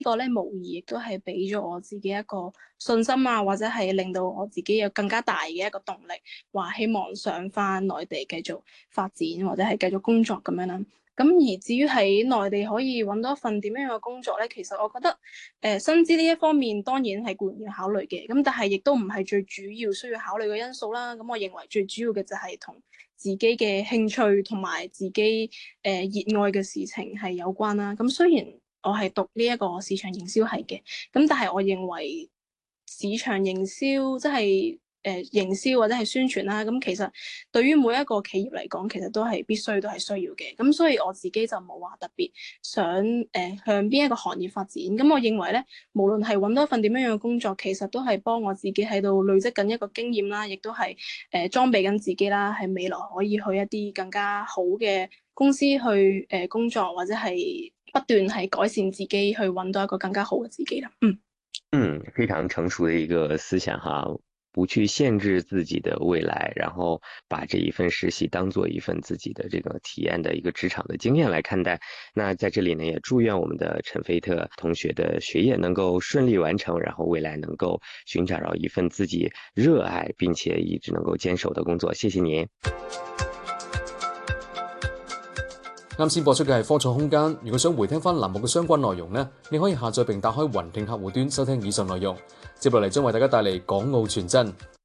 個咧無疑亦都係俾咗我自己一個信心啊，或者係令到我自己有更加大嘅一個動力，話希望上翻內地繼續發展或者係繼續工作咁樣啦。咁而至於喺內地可以揾到一份點樣嘅工作咧，其實我覺得薪資呢一方面當然係固然要考慮嘅，咁但係亦都唔係最主要需要考慮嘅因素啦。咁我認為最主要嘅就係同自己嘅興趣同埋自己熱愛嘅事情係有關啦。咁雖然我係讀呢一個市場營銷系嘅，咁但係我認為市場營銷即係營銷或者係宣傳啦，咁其實對於每一個企業嚟講，其實都係必須都係需要嘅。咁所以我自己就冇話特別想向邊一個行業發展。咁我認為咧，無論係揾到一份點樣樣嘅工作，其實都係幫我自己喺度累積緊一個經驗啦，亦都係裝備緊自己啦，係未來可以去一啲更加好嘅公司去工作，或者係不斷係改善自己，去揾到一個更加好嘅自己啦。 非常成熟的一个思想哈，不去限制自己的未来，然后把这一份实习当做一份自己的这个体验的一个职场的经验来看待。那在这里呢，也祝愿我们的陈飞特同学的学业能够顺利完成，然后未来能够寻找到一份自己热爱并且一直能够坚守的工作。谢谢您。 啱先播出嘅係科創空間，如果想回聽翻欄目嘅相關內容呢，你可以下載並打開雲聽客戶端收聽以上內容。接落嚟將為大家帶嚟港澳傳真。